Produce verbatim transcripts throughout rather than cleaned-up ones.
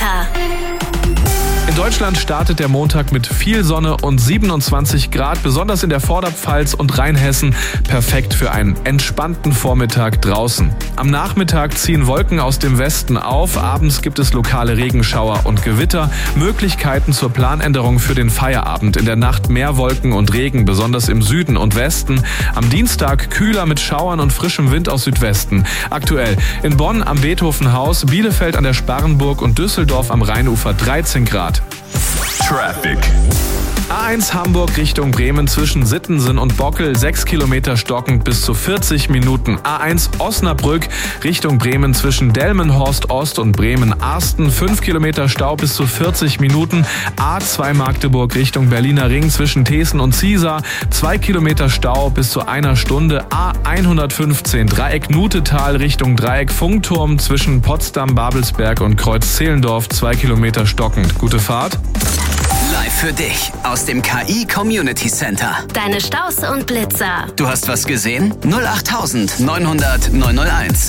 Wetter. In Deutschland startet der Montag mit viel Sonne und siebenundzwanzig Grad, besonders in der Vorderpfalz und Rheinhessen perfekt für einen entspannten Vormittag draußen. Am Nachmittag ziehen Wolken aus dem Westen auf, abends gibt es lokale Regenschauer und Gewitter, Möglichkeiten zur Planänderung für den Feierabend. In der Nacht mehr Wolken und Regen, besonders im Süden und Westen. Am Dienstag kühler mit Schauern und frischem Wind aus Südwesten. Aktuell in Bonn am Beethovenhaus, Bielefeld an der Sparrenburg und Düsseldorf am Rheinufer dreizehn Grad. Traffic. A eins Hamburg Richtung Bremen zwischen Sittensen und Bockel, sechs Kilometer stockend bis zu vierzig Minuten. A eins Osnabrück Richtung Bremen zwischen Delmenhorst Ost und Bremen-Arsten, fünf Kilometer Stau bis zu vierzig Minuten. A zwei Magdeburg Richtung Berliner Ring zwischen Thesen und Ziesar, zwei Kilometer Stau bis zu einer Stunde. A hundertfünfzehn Dreieck Nutetal Richtung Dreieck Funkturm zwischen Potsdam, Babelsberg und Kreuz Zehlendorf, zwei Kilometer stockend. Gute Fahrt. Live für dich aus dem K I Community Center. Deine Staus und Blitzer. Du hast was gesehen? null acht neunhundert neunhunderteins.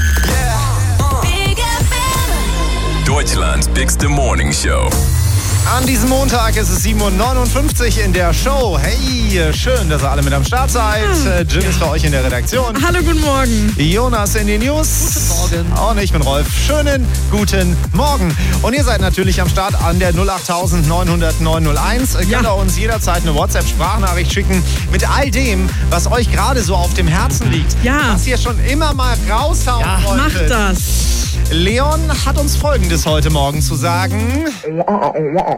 Deutschlands bigste Morning Show. An diesem Montag ist es sieben Uhr neunundfünfzig in der Show. Hey, schön, dass ihr alle mit am Start seid. Hm. Jill ist für euch in der Redaktion. Hallo, guten Morgen. Jonas in den News. Guten Morgen. Und ich bin Rolf. Schönen guten Morgen. Und ihr seid natürlich am Start an der null acht neunhundert neunhunderteins. Ihr könnt Ja. uns jederzeit eine WhatsApp-Sprachnachricht schicken mit all dem, was euch gerade so auf dem Herzen liegt. Ja. Was ihr schon immer mal raushauen Ja, wolltet. mach das. Leon hat uns Folgendes heute Morgen zu sagen.